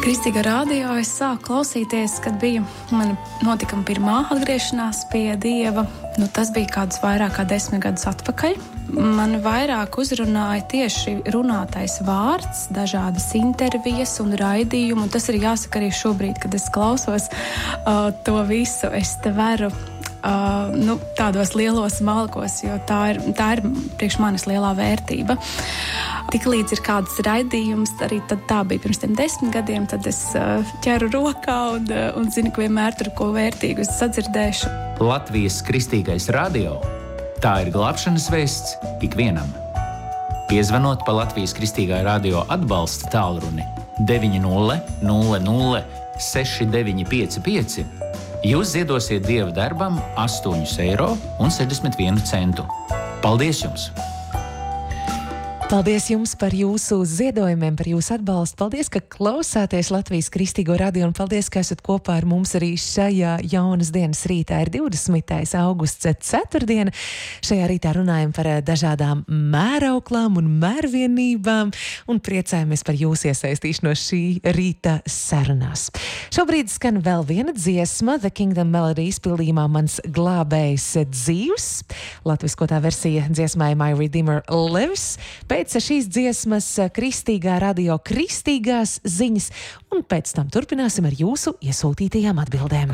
Kristīgā radio es sāku klausīties, kad bija mana notikuma pirmā atgriešanās pie Dieva. Tas bija kādus vairāk kā 10 gadus atpakaļ. Man vairāk uzrunāja tieši runātais vārds, dažādas intervijas un raidījumu. Un tas ir jāsaka arī šobrīd, kad es klausos to visu. Es te veru tādos lielos malkos, jo tā ir priekš manis lielā vērtība. Tiklīdz ir kāds raidījums, arī tad tā bija pirms 10 gadiem, tad es ķeru rokā un zinu, ka vienmēr tur ko vērtīgu es sadzirdēšu. Latvijas Kristīgais radio – tā ir glābšanas vēsts ikvienam. Piezvanot pa Latvijas Kristīgā radio atbalsta tālruni 900 6955, jūs ziedosiet Dieva darbam 8,61 eiro. Paldies jums! Paldies jums par jūsu ziedojumiem, par jūsu atbalstu. Paldies, ka klausāties Latvijas Kristīgo radio un paldies, ka esat kopā ar mums arī šajā jaunas dienas rītā. Ir 20. augusts ceturtdiena. Šajā rītā runājam par dažādām mērauklām un mērvienībām un priecājamies par jūsu iesaistīšanos šī rīta sarunās. Šobrīd skan vēl viena dziesma, The Kingdom Melody izpildījumā Mans glābējs dzīvs. Latviskotā versija dziesmai My Redeemer Lives. Pēc šīs dziesmas Kristīgā radio kristīgās ziņas un pēc tam turpināsim ar jūsu iesūtītajām atbildēm.